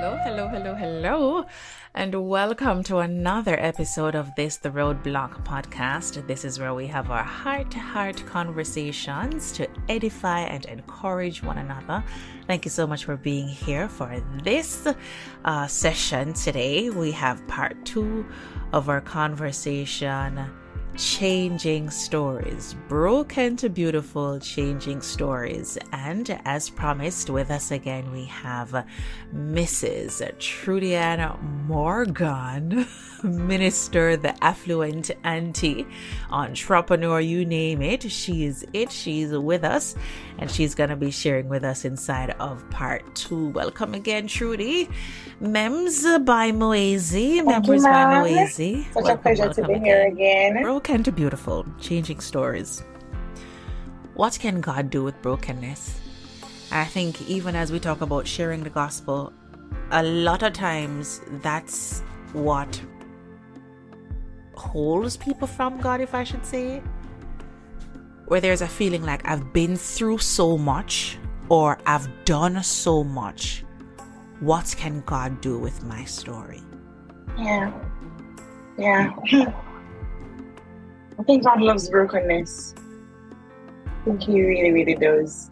Hello, and welcome to another episode of the Roadblock podcast. This is where we have our heart-to-heart conversations to edify and encourage one another. Thank you so much for being here for this session today. We have part 2 of our conversation, Changing Stories, Broken to Beautiful, Changing Stories. And as promised, with us again, we have Mrs. Trudianne Morgan, minister, the affluent auntie, entrepreneur, you name it. She's with us, and she's going to be sharing with us inside of part 2. Welcome again, Trudy. Mems by Moazy. Members by Moazy. Such a pleasure to be here again. Broken to Beautiful, Changing Stories. What can God do with brokenness? I think even as we talk about sharing the gospel, a lot of times that's what holds people from God, if I should say. Where there's a feeling like I've been through so much or I've done so much. What can God do with my story? Yeah. I think God loves brokenness. I think He really, really does.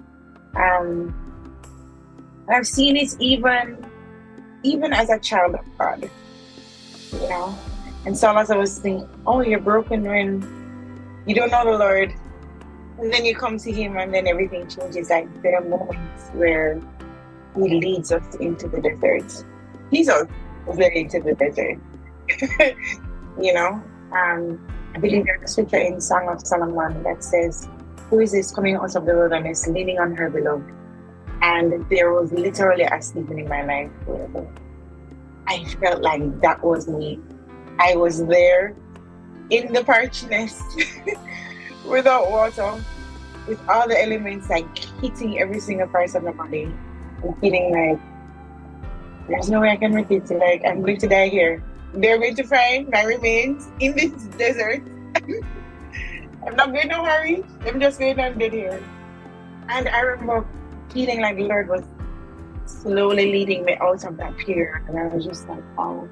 I've seen it even as a child of God, you know. And so as I was thinking, oh, you're broken when you don't know the Lord. And then you come to Him and then everything changes. Like there are moments where He leads us into the desert. He's us led into the desert. You know? I believe there's a scripture in Song of Solomon that says, who is this coming out of the wilderness, leaning on her beloved? And there was literally a season in my life where I felt like that was me. I was there in the parchness without water, with all the elements like hitting every single part of my body, and feeling like there's no way I can make it. Like I'm going to die here. They're going to find my remains in this desert. I'm not going to hurry. I'm just going to dead here. And I remember feeling like the Lord was slowly leading me out of that period. And I was just like, oh,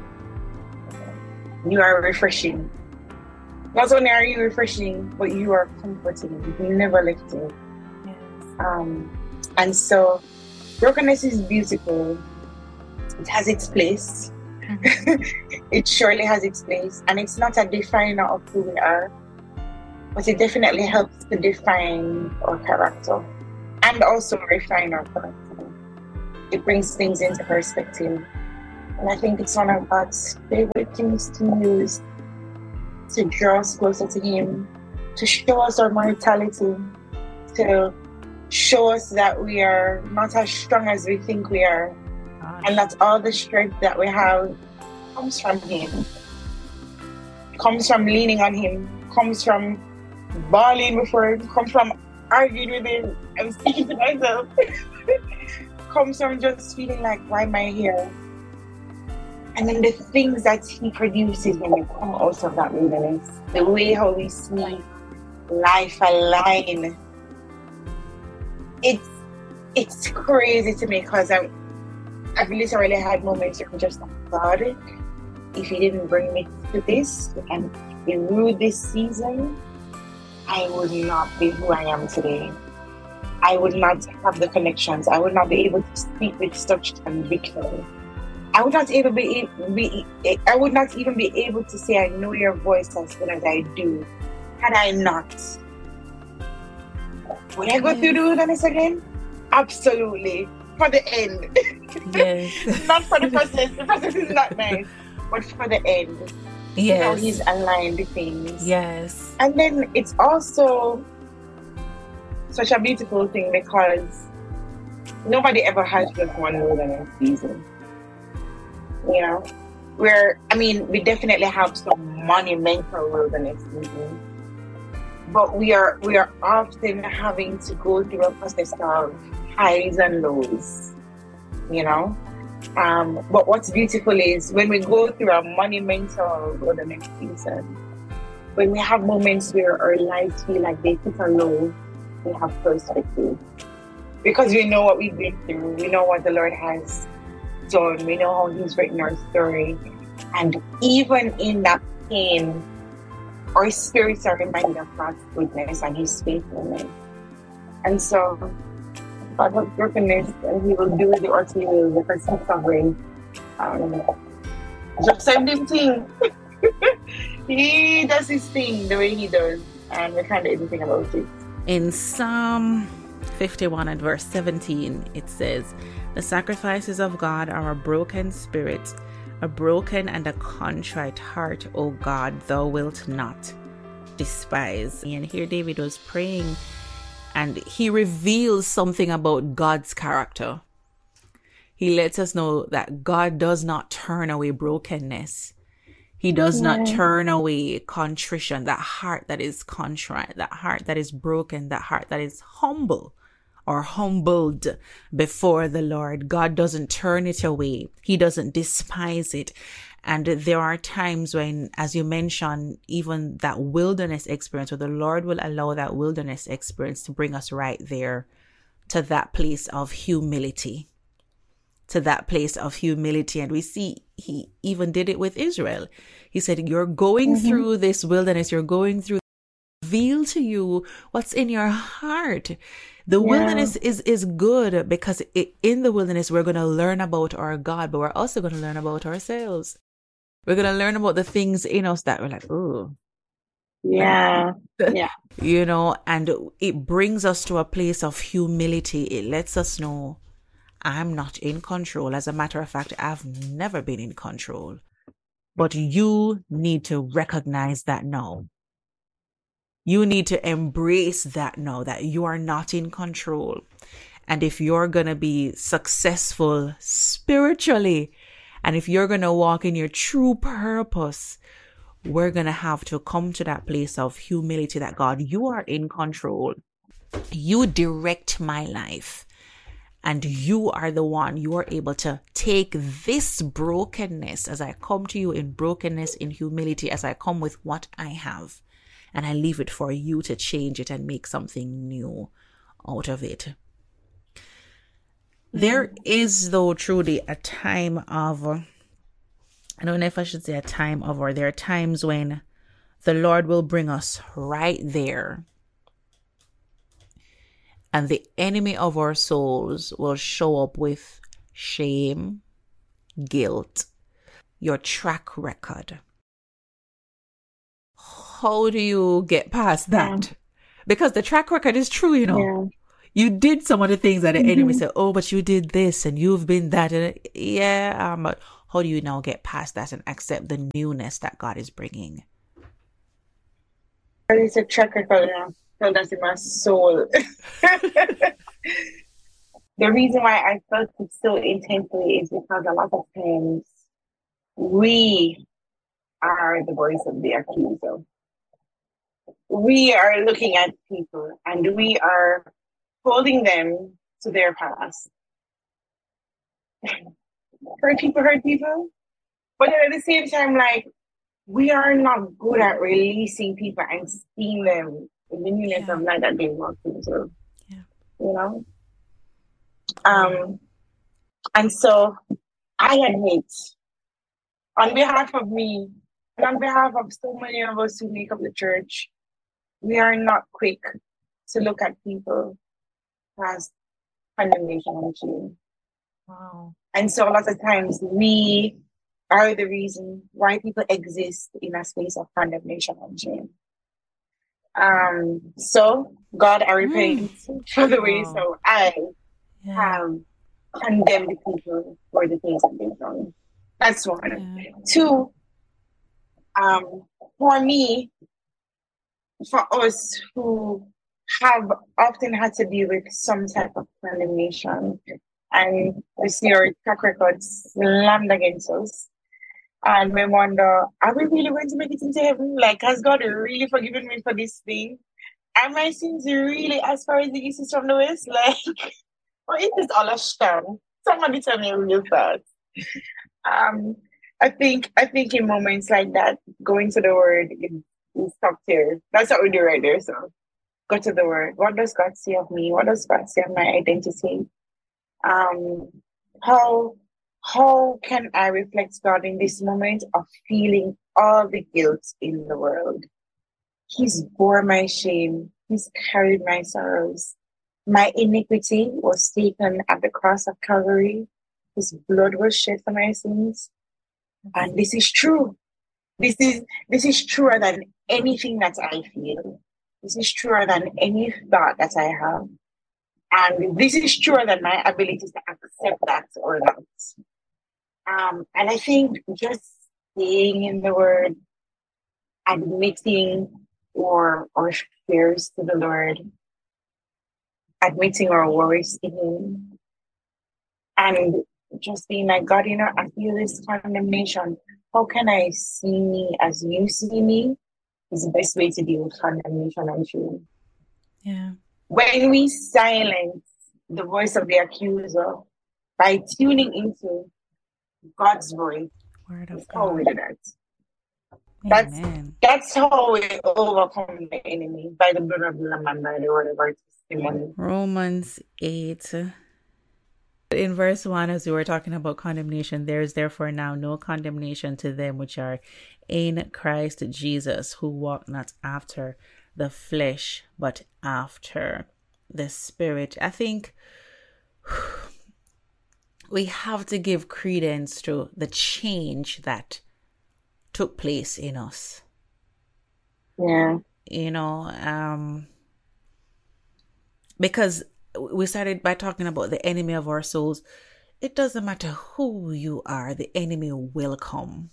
you are refreshing. Not only are you refreshing, but you are comforting. You never left me. Yes. And so brokenness is beautiful. It has its place. It surely has its place, and it's not a definer of who we are, but it definitely helps to define our character and also refine our character. It brings things into perspective, and I think it's one of God's favorite things to use to draw us closer to Him, to show us our mortality, to show us that we are not as strong as we think we are. And that all the strength that we have comes from Him, comes from leaning on Him, comes from bawling before Him, comes from arguing with Him. I'm speaking to myself. Comes from just feeling like, why am I here? And then the things that He produces when we come out of that wilderness, the way how we see life align, it's crazy to me because I've literally had moments where I'm just like, God, if You didn't bring me to this and through this season, I would not be who I am today. I would not have the connections. I would not be able to speak with such conviction. I would not even be able to say I know Your voice as good as I do had I not. Would I go through the wilderness again? Absolutely. For the end. Yes. Not for the process. The process is not nice. But for the end. Yes. How He's aligned things. Yes. And then it's also such a beautiful thing because nobody ever has just one wilderness season. You know? We definitely have some monumental wilderness seasons. But we are often having to go through a process of highs and lows, you know. But what's beautiful is when we go through a monumental wilderness season, when we have moments where our lives feel like they hit a low, we have perspective. Because we know what we've been through, we know what the Lord has done. We know how He's written our story. And even in that pain, our spirits are reminded of God's goodness and His faithfulness. And so, God has brokenness, and He will do the what He will because He's sovereign. Just same thing. He does His thing the way He does, and we can't do anything about it. In Psalm 51 and verse 17, it says, "The sacrifices of God are a broken spirit, a broken and a contrite heart, O God, thou wilt not despise." And here David was praying, and he reveals something about God's character. He lets us know that God does not turn away brokenness. He does not turn away contrition, that heart that is contrite, that heart that is broken, that heart that is humble or humbled before the Lord. God doesn't turn it away. He doesn't despise it. And there are times when, as you mentioned, even that wilderness experience, where the Lord will allow that wilderness experience to bring us right there to that place of humility. To that place of humility. And we see He even did it with Israel. He said, you're going through this wilderness, you're going through, reveal to you what's in your heart. The wilderness is good because in the wilderness, we're going to learn about our God, but we're also going to learn about ourselves. We're going to learn about the things in us that we're like, oh. Yeah. You know, and it brings us to a place of humility. It lets us know, I'm not in control. As a matter of fact, I've never been in control. But you need to recognize that now. You need to embrace that now, that you are not in control. And if you're going to be successful spiritually, and if you're going to walk in your true purpose, we're going to have to come to that place of humility that God, you are in control. You direct my life. And you are the one, you are able to take this brokenness as I come to you in brokenness, in humility, as I come with what I have. And I leave it for you to change it and make something new out of it. There is, though, truly a time of, I don't know if I should say a time of, or there are times when the Lord will bring us right there. And the enemy of our souls will show up with shame, guilt, your track record. How do you get past that? Because the track record is true, you know. You did some of the things that the enemy said, oh, but you did this and you've been that. And but how do you now get past that and accept the newness that God is bringing? It's a track record now. So that's in my soul. The reason why I felt it so intensely is because a lot of times we are the voice of the accuser. We are looking at people and we are holding them to their past. Hurt people. But at the same time, like, we are not good at releasing people and seeing them in the newness of life that they walk into. You know? And so I admit, on behalf of me, and on behalf of so many of us who make up the church, we are not quick to look at people as condemnation and shame. Wow. And so a lot of times we are the reason why people exist in a space of condemnation and shame. So God, I repent for the ways so I have condemned people for the things that they've done. That's one. Two, for me, for us who have often had to deal with some type of condemnation, and we see our track record slammed against us, and we wonder, are we really going to make it into heaven? Like, has God really forgiven me for this thing? Are my sins really as far as the east is from the west? Like, or is this all a sham? Somebody tell me real fast. I think in moments like that, going to the Word is top tier. That's what we do right there. So go to the Word. What does God say of me? What does God say of my identity? How how can I reflect God in this moment of feeling all the guilt in the world? He's bore my shame. He's carried my sorrows. My iniquity was taken at the cross of Calvary. His blood was shed for my sins. And this is true. This is truer than anything that I feel. This is truer than any thought that I have. And this is truer than my ability to accept that or not. And I think just staying in the word, admitting our fears to the Lord, admitting our worries to Him, and just being like, God, I feel this condemnation. How can I see me as you see me? Is the best way to deal with condemnation and shame. Yeah. When we silence the voice of the accuser by tuning into God's voice, Word of how we God. do that. That's how we overcome the enemy, by the blood of the Lamb and by the word of our testimony. Romans 8. In verse 1, as we were talking about condemnation, there is therefore now no condemnation to them which are in Christ Jesus, who walk not after the flesh, but after the Spirit. I think we have to give credence to the change that took place in us. Yeah. Because we started by talking about the enemy of our souls. It doesn't matter who you are, the enemy will come.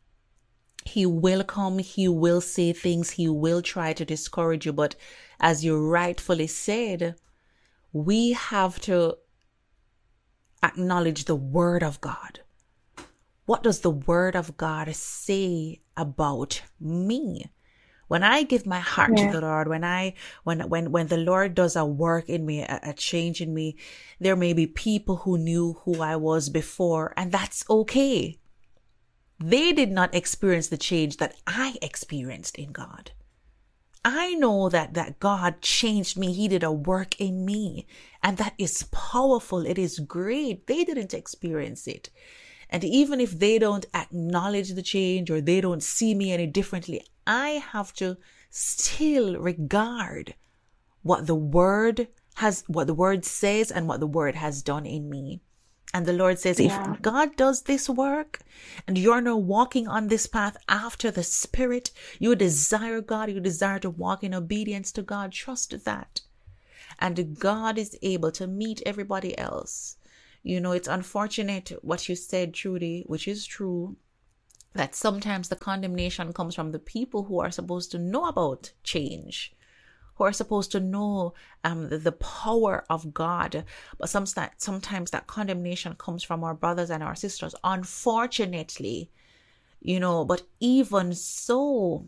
He will come, he will say things, he will try to discourage you. But as you rightfully said, we have to acknowledge the word of God. What does the word of God say about me? When I give my heart to the Lord, when the Lord does a work in me, a change in me, there may be people who knew who I was before, and that's okay. They did not experience the change that I experienced in God. I know that God changed me. He did a work in me, and that is powerful. It is great. They didn't experience it. And even if they don't acknowledge the change or they don't see me any differently, I have to still regard what the word says and what the word has done in me. And the Lord says, if God does this work and you're now walking on this path after the Spirit, you desire God, you desire to walk in obedience to God, trust that. And God is able to meet everybody else. It's unfortunate what you said, Trudy, which is true, that sometimes the condemnation comes from the people who are supposed to know about change, who are supposed to know the power of God. But sometimes that condemnation comes from our brothers and our sisters, unfortunately, but even so,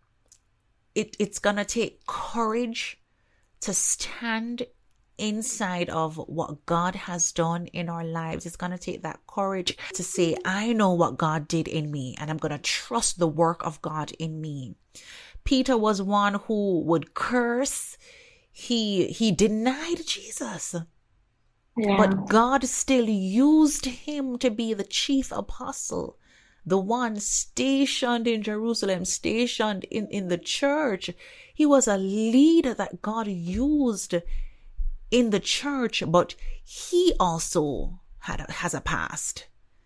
it's going to take courage to stand inside of what God has done in our lives. It's going to take that courage to say, I know what God did in me, and I'm going to trust the work of God in me. Peter was one who would curse. He denied Jesus. Yeah. But God still used him to be the chief apostle, the one stationed in Jerusalem, stationed in the church. He was a leader that God used in the church, but he also has a past.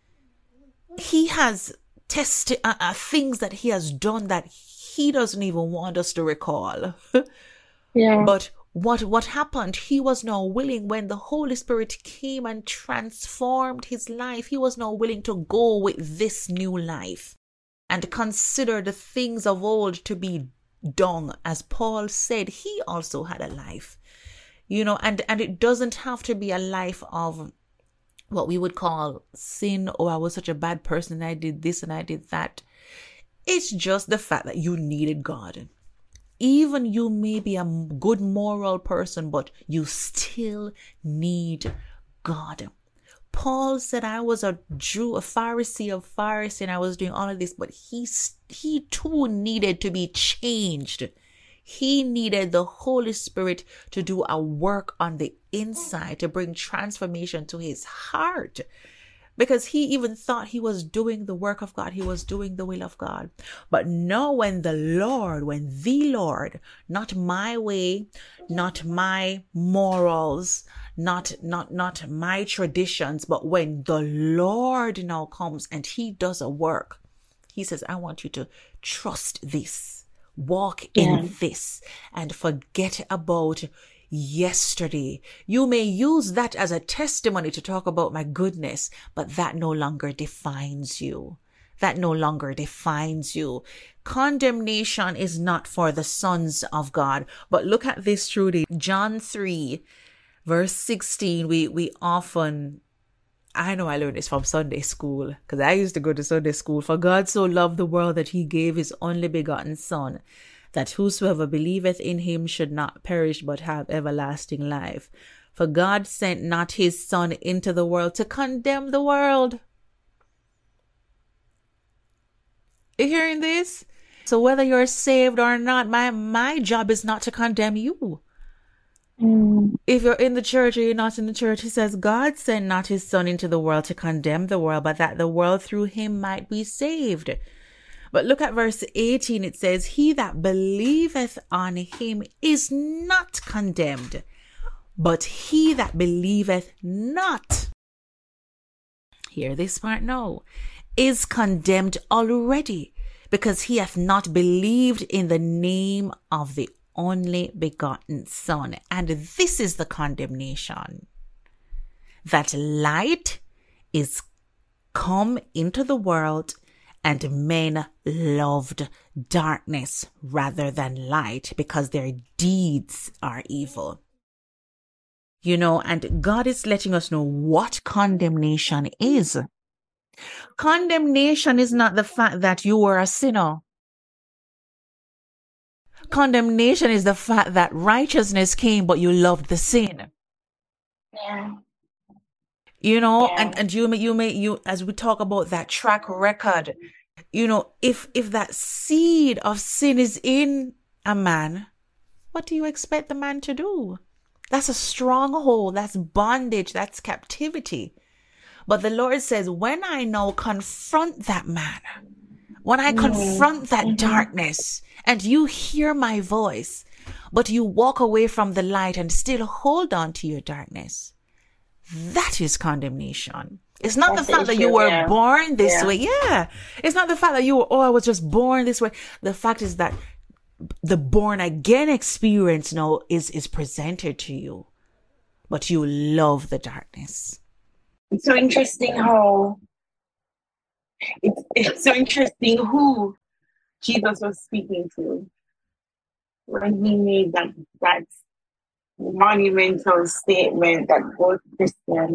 He has things that he has done that he doesn't even want us to recall. Yeah. But what happened? He was now willing, when the Holy Spirit came and transformed his life, he was now willing to go with this new life and consider the things of old to be dung. As Paul said, he also had a life. And it doesn't have to be a life of what we would call sin, or I was such a bad person, I did this and I did that. It's just the fact that you needed God. Even you may be a good moral person, but you still need God. Paul said, I was a Jew, a Pharisee of Pharisees, and I was doing all of this, but he too needed to be changed. He needed the Holy Spirit to do a work on the inside, to bring transformation to his heart. because he even thought he was doing the work of God. He was doing the will of God. But no, when the Lord, not my way, not my morals, not my traditions, but when the Lord now comes and he does a work, he says, I want you to trust this, walk in this, and forget about yesterday. You may use that as a testimony to talk about my goodness, but that no longer defines you. That no longer defines you. Condemnation is not for the sons of God. But look at this, Trudy. John 3, verse 16, we often, I know I learned this from Sunday school, because I used to go to Sunday school. For God so loved the world that he gave his only begotten Son, that whosoever believeth in him should not perish but have everlasting life. For God sent not his Son into the world to condemn the world. You hearing this? So whether you're saved or not, my job is not to condemn you. If you're in the church or you're not in the church, he says, God sent not his Son into the world to condemn the world, but that the world through him might be saved. But look at verse 18. It says, he that believeth on him is not condemned, but he that believeth not, hear this part now, is condemned already, because he hath not believed in the name of the only begotten Son. And this is the condemnation, that light is come into the world, and men loved darkness rather than light, because their deeds are evil. You know, and God is letting us know what condemnation is. Condemnation is not the fact that you were a sinner. Condemnation is the fact that righteousness came, but you loved the sin. Yeah. You know, and you, as we talk about that track record, you know, if that seed of sin is in a man, what do you expect the man to do? That's a stronghold, that's bondage, that's captivity. But the Lord says, when I now confront that man, when I confront that darkness, and you hear my voice, but you walk away from the light and still hold on to your darkness, that is condemnation. It's not the fact that you were born this way. Yeah. It's not the fact that I was just born this way. The fact is that the born again experience now is presented to you, but you love the darkness. It's so interesting how it's so interesting who Jesus was speaking to when he made that monumental statement that both Christians